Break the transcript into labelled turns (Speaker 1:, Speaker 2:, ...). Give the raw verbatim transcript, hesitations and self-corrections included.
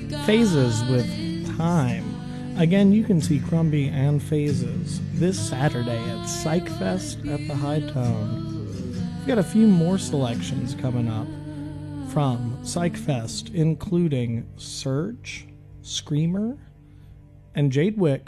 Speaker 1: Phases with Time. Again, you can see Crumby and Phases this Saturday at PsychFest at the High Tone. We've got a few more selections coming up from PsychFest, including Surge, Screamer, and Jade Wick